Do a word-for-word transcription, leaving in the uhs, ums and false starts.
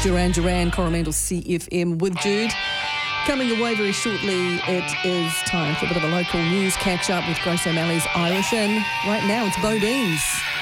Duran Duran, Coromandel C F M with Jude. Coming away very shortly, it is time for a bit of a local news catch-up with Grace O'Malley's Irish In. Right now, it's Bo Deans.